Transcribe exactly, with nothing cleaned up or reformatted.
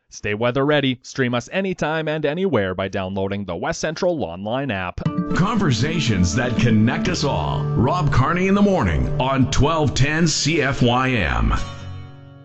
Stay weather ready. Stream us anytime and anywhere by downloading the West Central Online app. Conversations that connect us all. Rob Carney in the morning on twelve ten C F Y M.